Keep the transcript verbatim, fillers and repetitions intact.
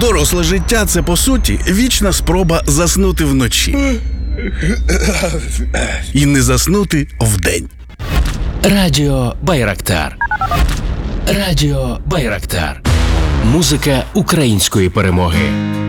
Доросле життя – це, по суті, вічна спроба заснути вночі. І не заснути вдень. Радіо Байрактар. Радіо Байрактар. Музика української перемоги.